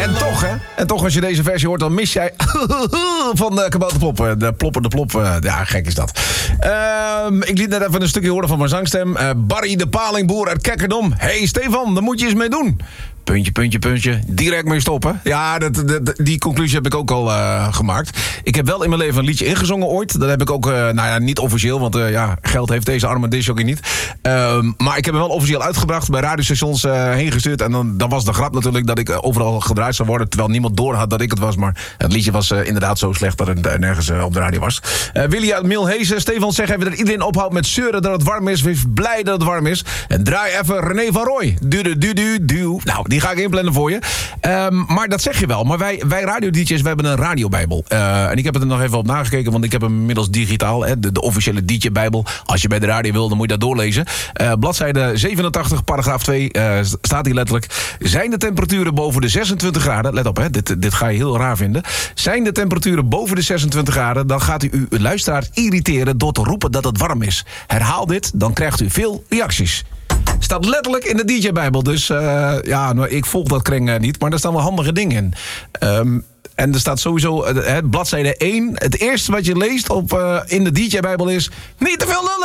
En toch, als je deze versie hoort, dan mis jij van Kabouterplop. De plop. Ja, gek is dat. Ik liet net even een stukje horen van mijn zangstem. Barry de Palingboer uit Kekkerdom. Hey Stefan, daar moet je eens mee doen. Puntje. Direct mee stoppen. Ja, die conclusie heb ik ook al gemaakt. Ik heb wel in mijn leven een liedje ingezongen ooit. Dat heb ik ook, niet officieel, want geld heeft deze arme disjockey niet. Maar ik heb hem wel officieel uitgebracht, bij radiostations heen gestuurd. En dan was de grap natuurlijk dat ik overal gedraaid zou worden, terwijl niemand door had dat ik het was. Maar het liedje was inderdaad zo slecht dat het nergens op de radio was. Willy uit Milhezen. Stefan, zeg even dat iedereen ophoudt met zeuren dat het warm is. Wees blij dat het warm is. En draai even René van Rooij. Du. Nou, die ga ik inplannen voor je. Maar dat zeg je wel. Maar wij radio-dj's, we hebben een radiobijbel. En ik heb het er nog even op nagekeken, want ik heb hem inmiddels digitaal. De officiële DJ-bijbel. Als je bij de radio wil, dan moet je dat doorlezen. Bladzijde 87, paragraaf 2, staat hier letterlijk. Zijn de temperaturen boven de 26 graden... Let op, hè, dit ga je heel raar vinden. Zijn de temperaturen boven de 26 graden... dan gaat u uw luisteraar irriteren door te roepen dat het warm is. Herhaal dit, dan krijgt u veel reacties. Staat letterlijk in de DJ-bijbel. Dus ik volg dat kreng niet, maar daar staan wel handige dingen in. En er staat sowieso, bladzijde 1... het eerste wat je leest in de DJ-bijbel is... niet te veel lullen!